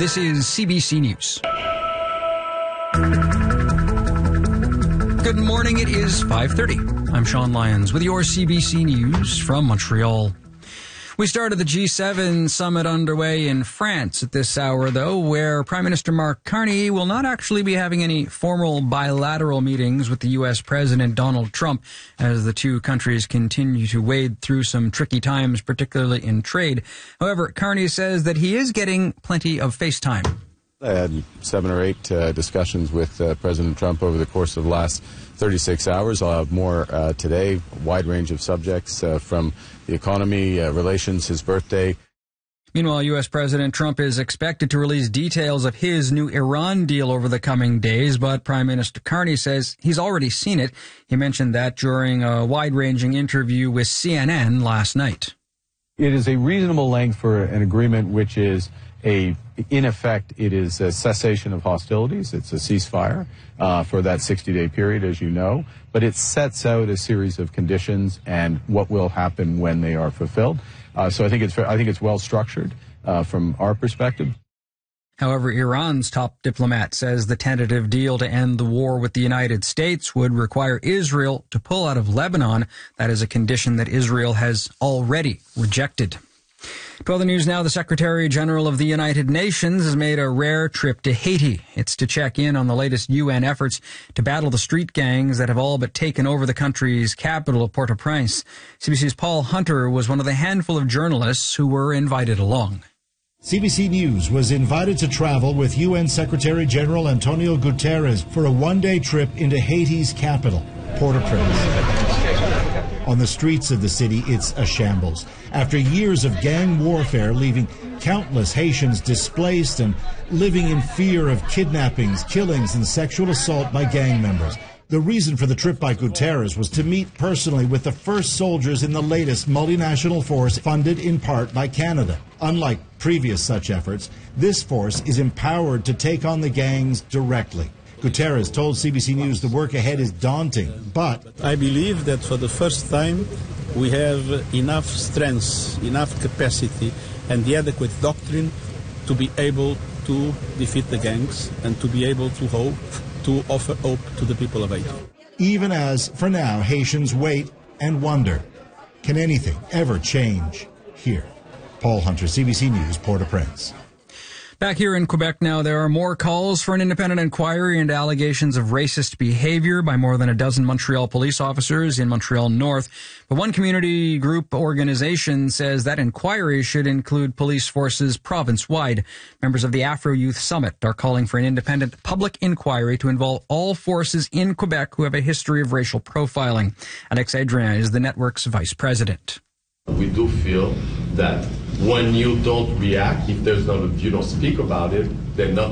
This is CBC News. Good morning. It is 5:30. I'm Sean Lyons with your CBC News from Montreal. We started the G7 summit underway in France at this hour, though, where Prime Minister Mark Carney will not actually be having any formal bilateral meetings with the U.S. President Donald Trump as the two countries continue to wade through some tricky times, particularly in trade. However, Carney says that he is getting plenty of FaceTime. I had 7 or 8 discussions with President Trump over the course of the last 36 hours. I'll have more today, a wide range of subjects from the economy, relations, his birthday. Meanwhile, U.S. President Trump is expected to release details of his new Iran deal over the coming days, but Prime Minister Carney says he's already seen it. He mentioned that during a wide-ranging interview with CNN last night. It is a reasonable length for an agreement which is in effect, it is a cessation of hostilities. It's a ceasefire for that 60-day period, as you know. But it sets out a series of conditions and what will happen when they are fulfilled. So I think it's well structured from our perspective. However, Iran's top diplomat says the tentative deal to end the war with the United States would require Israel to pull out of Lebanon. That is a condition that Israel has already rejected. To other news now, the Secretary General of the United Nations has made a rare trip to Haiti. It's to check in on the latest UN efforts to battle the street gangs that have all but taken over the country's capital of Port-au-Prince. CBC's Paul Hunter was one of the handful of journalists who were invited along. CBC News was invited to travel with UN Secretary General Antonio Guterres for a one-day trip into Haiti's capital, Port-au-Prince. On the streets of the city, it's a shambles. After years of gang warfare, leaving countless Haitians displaced and living in fear of kidnappings, killings, and sexual assault by gang members. The reason for the trip by Guterres was to meet personally with the first soldiers in the latest multinational force funded in part by Canada. Unlike previous such efforts, this force is empowered to take on the gangs directly. Guterres told CBC News the work ahead is daunting, but I believe that for the first time we have enough strength, enough capacity and the adequate doctrine to be able to defeat the gangs and to be able to offer hope to the people of Haiti. Even as, for now, Haitians wait and wonder, can anything ever change here? Paul Hunter, CBC News, Port-au-Prince. Back here in Quebec now, there are more calls for an independent inquiry into allegations of racist behavior by more than a dozen Montreal police officers in Montreal North. But one community group organization says that inquiry should include police forces province-wide. Members of the Afro Youth Summit are calling for an independent public inquiry to involve all forces in Quebec who have a history of racial profiling. Alex Adrien is the network's vice president. We do feel that when you don't react, if you don't speak about it, then nothing